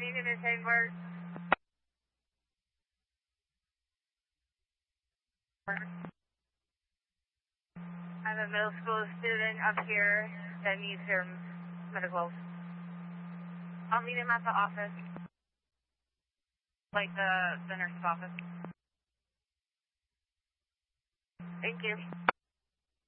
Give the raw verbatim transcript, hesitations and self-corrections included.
Union and Chamber. I have a middle school student up here that needs their medicals. I'll meet him at the office, like the, the nurse's office. Thank you.